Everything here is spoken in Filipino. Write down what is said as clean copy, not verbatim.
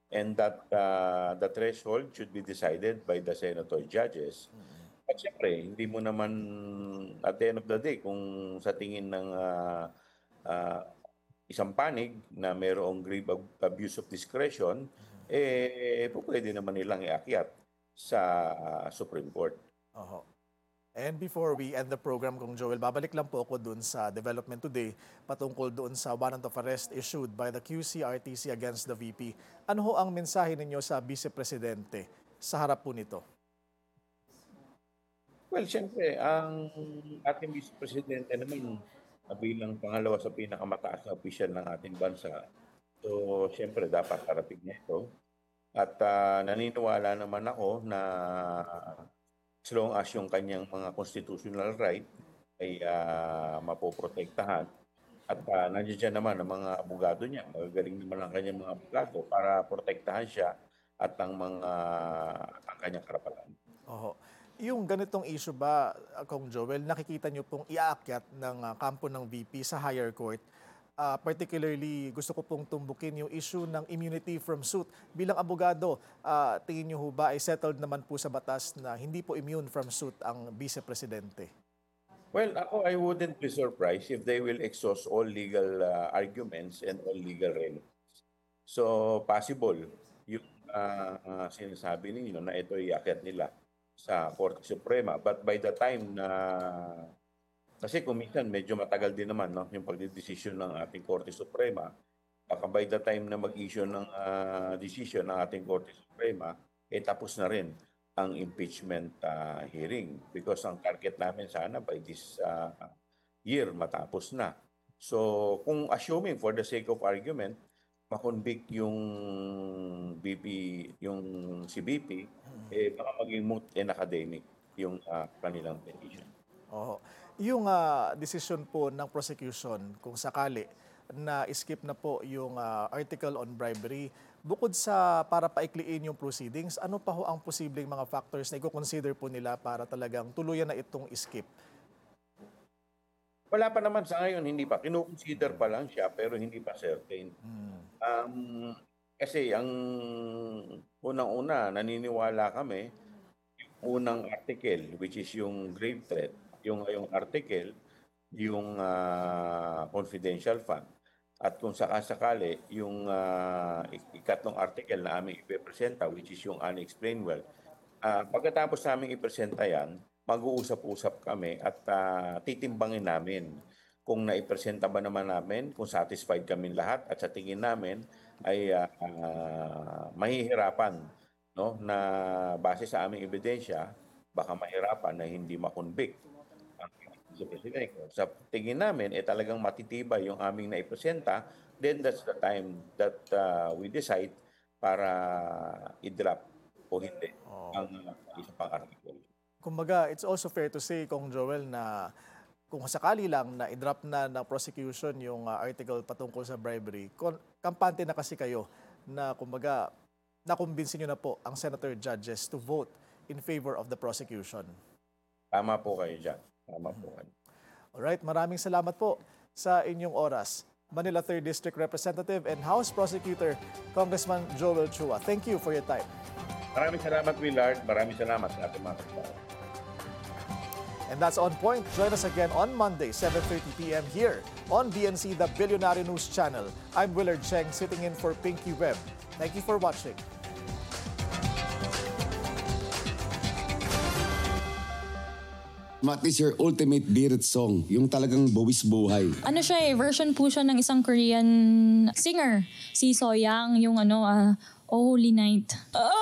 and that the threshold should be decided by the senator judges. At syempre, hindi mo naman at the end of the day, kung sa tingin ng ah, isang panig na mayroong grave abuse of discretion, pwede naman nilang iakyat sa Supreme Court. Oho. And before we end the program, Kung Joel, babalik lang po ako dun sa development today patungkol doon sa warrant of arrest issued by the QC-RTC against the VP. Ano ho ang mensahe ninyo sa Vice Presidente sa harap po nito? Well, siyempre, ang ating Vice Presidente naman bilang pangalawa sa pinakamataas na opisyal ng ating bansa. So, siyempre, dapat harapin niya ito. At naniniwala naman ako na as long as yung kanyang mga constitutional right ay mapoprotektahan. At nandiyan naman ang mga abogado niya. Magagaling naman ang kanyang mga abogado para protektahan siya at ang kanyang karapatan. Oho. Yung ganitong issue ba, Kong Joel, nakikita nyo pong iaakyat ng kampo ng VP sa higher court? Particularly, gusto ko pong tumbukin yung issue ng immunity from suit. Bilang abogado, tingin nyo ho ba ay settled naman po sa batas na hindi po immune from suit ang Vice Presidente? Well, ako, I wouldn't be surprised if they will exhaust all legal arguments and all legal remedies. So, possible yung sinasabi ninyo na ito iakyat nila sa Korte Suprema. But by the time na, kasi kung minsan medyo matagal din naman yung pagdidesisyon ng ating Korte Suprema, baka by the time na mag-issue ng decision ng ating Korte Suprema, tapos na rin ang impeachment hearing. Because ang target namin sana by this year matapos na. So kung assuming for the sake of argument, makonvict yung BP, yung si BP, baka maging moot and academic yung kanilang petition. Oo. Yung decision po ng prosecution, kung sakali, na skip na po yung article on bribery, bukod sa para paikliin yung proceedings, ano pa ho ang posibleng mga factors na i-consider po nila para talagang tuluyan na itong skip? Wala pa naman sa ngayon, hindi pa. Kino-consider pa lang siya pero hindi pa certain. Kasi ang unang-una, naniniwala kami, yung unang article, which is yung grave threat, yung article, yung confidential fund. At kung sakasakali, yung ikatlong article na aming ipipresenta, which is yung unexplained wealth, pagkatapos naming ipresenta yan, mag-uusap-usap kami at titimbangin namin kung naipresenta ba naman namin, kung satisfied kami lahat at sa tingin namin ay mahihirapan na base sa aming ebidensya, baka mahirapan na hindi makonvict ang Presidente. Sa tingin namin, talagang matitibay yung aming naipresenta, then that's the time that we decide para i-drop o hindi ang isa pang article. Kumbaga, it's also fair to say, Kong Joel, na kung sakali lang na i-drop na ng prosecution yung article patungkol sa bribery, kampante na kasi kayo na kumbaga nakumbinsin nyo na po ang senator judges to vote in favor of the prosecution. Tama po kayo dyan. Tama po kayo. Alright, maraming salamat po sa inyong oras. Manila 3rd District Representative and House Prosecutor, Congressman Joel Chua. Thank you for your time. Maraming salamat, Willard. Maraming salamat sa ating mga kasama. And that's On Point. Join us again on Monday, 7:30 p.m. here on BNC, the Billionaire News Channel. I'm Willard Cheng, sitting in for Pinky Webb. Thank you for watching. What is your ultimate beard song? Yung talagang buwis buhay. Ano siya version po siya ng isang Korean singer. Si Soyang, yung Oh Holy Night.